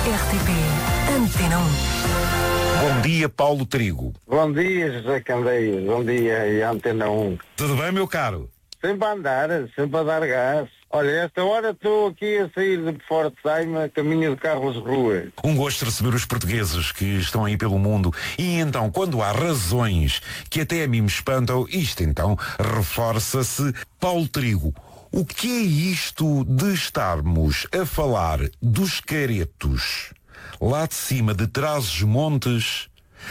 RTP Antena 1. Bom dia, Paulo Trigo. Bom dia, José Candeias. Bom dia, e Antena 1. Tudo bem, meu caro? Sempre a andar, sempre a dar gás. Olha, esta hora estou aqui a sair de Pforzheim a caminho de Carlos Rua. Um gosto de receber os portugueses que estão aí pelo mundo. E então, quando há razões que até a mim me espantam, isto então reforça-se. Paulo Trigo, o que é isto de estarmos a falar dos caretos lá de cima de Trás-os-Montes,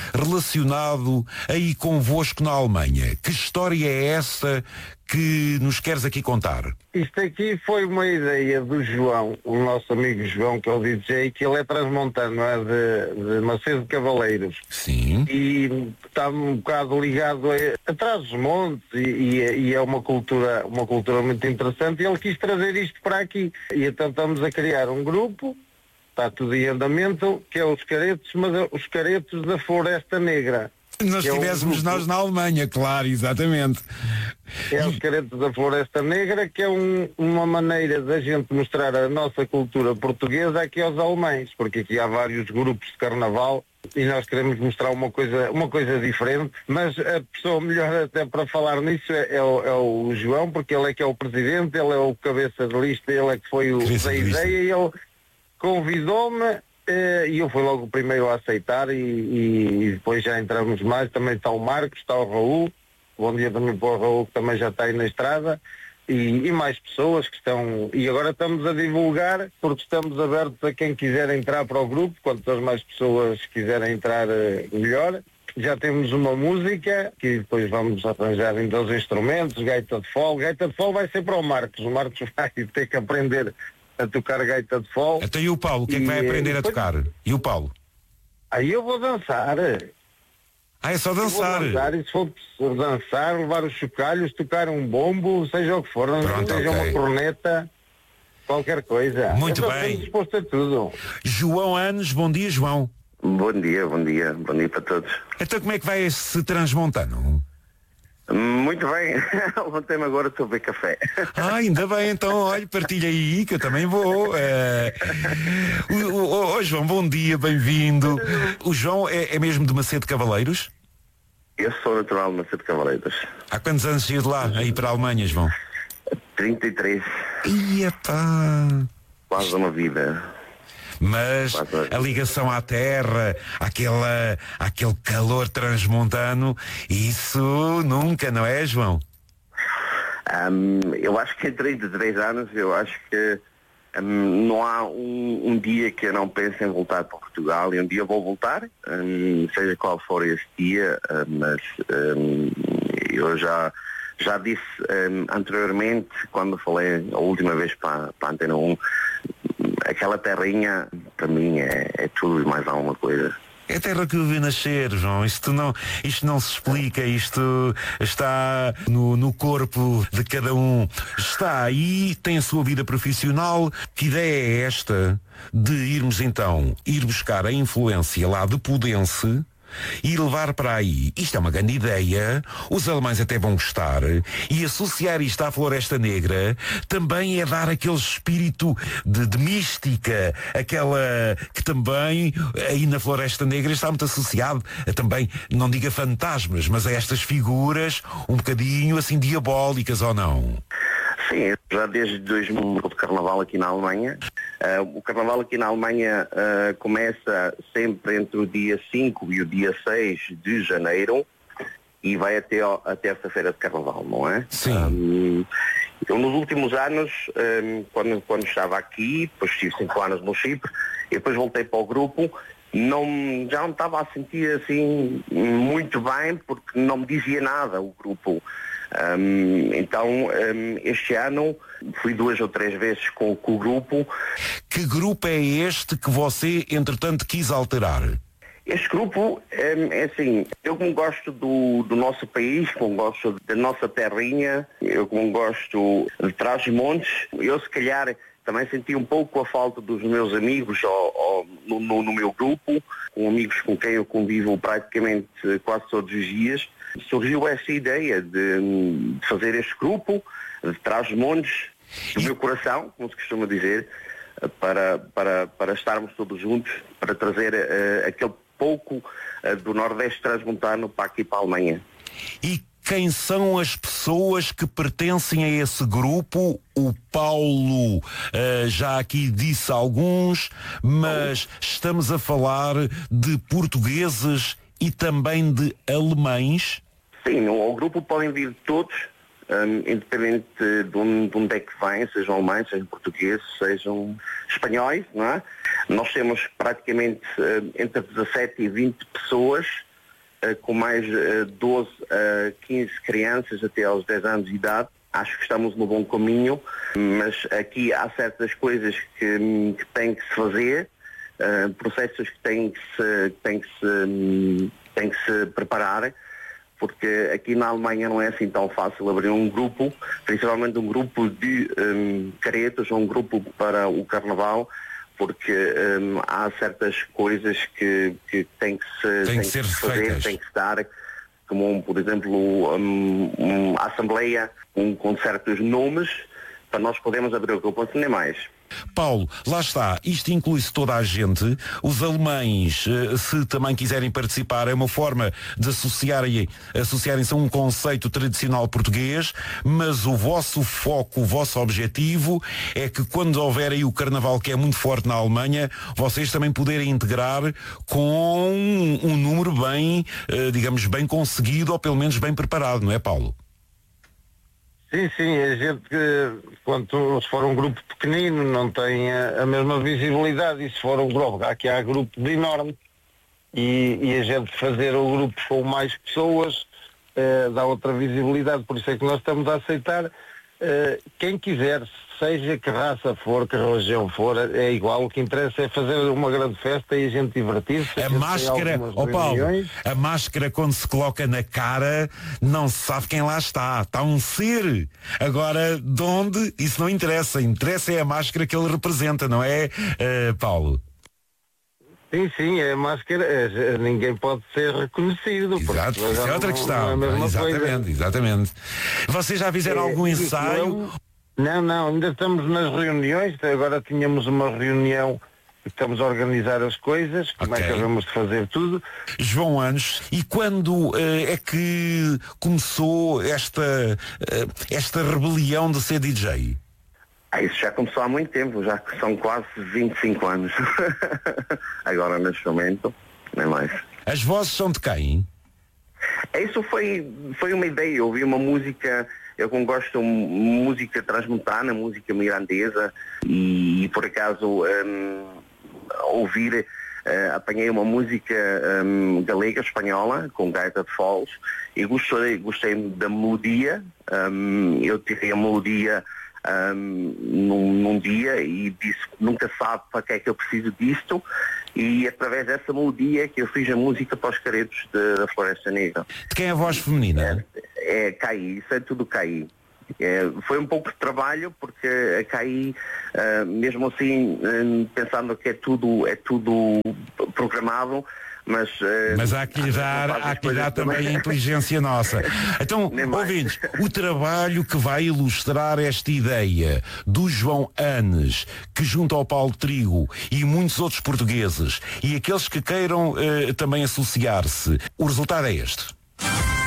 relacionado aí convosco na Alemanha? Que história é essa que nos queres aqui contar? Isto aqui foi uma ideia do João, o nosso amigo João, que é o DJ, que ele é transmontano, não é? De Macedo de Cavaleiros. Sim. E está um bocado ligado a Trás-os-Montes e é uma cultura muito interessante, e ele quis trazer isto para aqui. E então estamos a criar um grupo, está tudo em andamento, que é os caretos, mas é os caretos da Floresta Negra. Nós estivéssemos nós na Alemanha, claro, exatamente. É os caretos da Floresta Negra, que é uma maneira da gente mostrar a nossa cultura portuguesa aqui aos alemães, porque aqui há vários grupos de carnaval e nós queremos mostrar uma coisa diferente, mas a pessoa melhor até para falar nisso é o João, porque ele é que é o presidente, ele é o cabeça de lista, ele é que foi o da ideia, e ele convidou-me. E eu fui logo o primeiro a aceitar e depois já entramos mais. Também está o Marcos, está o Raul. Bom dia também para o Raul, que também já está aí na estrada. E mais pessoas que estão... E agora estamos a divulgar, porque estamos abertos a quem quiser entrar para o grupo. Quantas mais pessoas quiserem entrar, melhor. Já temos uma música, que depois vamos arranjar ainda os instrumentos, gaita de fole. Gaita de fole vai ser para o Marcos. O Marcos vai ter que aprender a tocar gaita de fole. Até e o Paulo, o que é que vai aprender a tocar? E o Paulo? Aí eu vou dançar. É só dançar. Eu vou dançar, e se for dançar, levar os chocalhos, tocar um bombo, seja o que for, Pronto, seja okay. Uma corneta, qualquer coisa. Muito eu bem. Estou disposto a tudo. João Anes, bom dia, João. Bom dia para todos. Então como é que vai esse transmontano? Muito bem, ontem-me agora estou a beber café. Ainda bem, então, olha, partilha aí que eu também vou. João, bom dia, bem-vindo. O João é mesmo de Macedo de Cavaleiros? Eu sou natural de Macedo de Cavaleiros. Há quantos anos saiu de lá, aí para a Alemanha, João? 33. Ia pá. Quase uma vida. Mas a ligação à terra, aquele calor transmontano, isso nunca, não é, João? Eu acho que em 33 anos, eu acho que não há um dia que eu não pense em voltar para Portugal, e um dia vou voltar, seja qual for esse dia, mas eu já disse anteriormente, quando falei a última vez para a Antena 1, aquela terrinha, para mim, é tudo e mais alguma coisa. É a terra que eu vi nascer, João. Isto não se explica, isto está no corpo de cada um. Está aí, tem a sua vida profissional. Que ideia é esta de irmos então, ir buscar a influência lá de Pudense e levar para aí? Isto é uma grande ideia, os alemães até vão gostar, e associar isto à Floresta Negra também é dar aquele espírito de mística, aquela que também aí na Floresta Negra está muito associado a também, não diga fantasmas, mas a estas figuras um bocadinho assim diabólicas, ou não? Sim, já desde 2000 de carnaval aqui na Alemanha. O carnaval aqui na Alemanha começa sempre entre o dia 5 e o dia 6 de janeiro e vai até a terça-feira de carnaval, não é? Sim. Eu nos últimos anos, quando estava aqui, depois estive 5 anos no Chipre, e depois voltei para o grupo, já não estava a sentir assim muito bem, porque não me dizia nada o grupo. Então este ano fui 2 ou 3 vezes com o grupo. Que grupo é este que você entretanto quis alterar? Este grupo é assim, eu como gosto do nosso país, como gosto da nossa terrinha, eu como gosto de Trás-os-Montes, eu se calhar também senti um pouco a falta dos meus amigos no meu grupo, com amigos com quem eu convivo praticamente quase todos os dias. Surgiu essa ideia de fazer este grupo de Trás-os-Montes, do meu coração, como se costuma dizer, para estarmos todos juntos, para trazer aquele pouco do Nordeste transmontano para aqui, para a Alemanha. E quem são as pessoas que pertencem a esse grupo? O Paulo já aqui disse alguns, mas estamos a falar de portugueses e também de alemães? Sim, ao grupo podem vir todos, independente de onde é que vêm, sejam alemães, sejam portugueses, sejam espanhóis, não é? Nós temos praticamente entre 17 e 20 pessoas, com mais 12 a 15 crianças até aos 10 anos de idade. Acho que estamos no bom caminho, mas aqui há certas coisas que têm que se fazer, processos que têm que se preparar, porque aqui na Alemanha não é assim tão fácil abrir um grupo, principalmente um grupo de caretas ou um grupo para o Carnaval, porque há certas coisas que têm que se fazer, têm que se dar, como por exemplo a Assembleia com certos nomes, para nós podermos abrir o grupo, nem mais. Paulo, lá está, isto inclui-se toda a gente. Os alemães, se também quiserem participar, é uma forma de associarem-se a um conceito tradicional português, mas o vosso foco, o vosso objetivo é que quando houver aí o Carnaval, que é muito forte na Alemanha, vocês também poderem integrar com um número bem, digamos, bem conseguido, ou pelo menos bem preparado, não é, Paulo? Sim, a gente, quando se for um grupo pequenino, não tem a mesma visibilidade, e se for um grupo, aqui há grupos enormes, e a gente fazer o grupo com mais pessoas dá outra visibilidade, por isso é que nós estamos a aceitar quem quiser, seja que raça for, que religião for, é igual, o que interessa é fazer uma grande festa e a gente divertir-se. A máscara, Paulo, a máscara quando se coloca na cara, não se sabe quem lá está um ser. Agora, de onde, isso não interessa é a máscara que ele representa, não é, Paulo? Sim, a máscara, ninguém pode ser reconhecido. Exato, isso é outra questão. Exatamente. Vocês já fizeram algum ensaio? Não, ainda estamos nas reuniões, agora tínhamos uma reunião, estamos a organizar as coisas, como é que vamos fazer tudo. João Anos, e quando é que começou esta rebelião de ser DJ? Isso já começou há muito tempo, já que são quase 25 anos. Agora, neste momento, nem mais. As vozes são de quem? Isso foi uma ideia. Eu ouvi uma música, eu gosto de música transmontana, música mirandesa, e por acaso apanhei uma música galega, espanhola, com gaita de foles, e gostei da melodia. Eu tirei a melodia num dia e disse que nunca sabe para que é que eu preciso disto, e através dessa melodia que eu fiz a música para os caretos da Floresta Negra. De quem é a voz feminina? É Caí, isso é tudo Caí. Foi um pouco de trabalho, porque a Caí, mesmo assim, pensando que é tudo programado, mas há que lhe dar também a inteligência nossa. Então, ouvintes, o trabalho que vai ilustrar esta ideia do João Anes, que junto ao Paulo Trigo e muitos outros portugueses, e aqueles que queiram também associar-se, o resultado é este.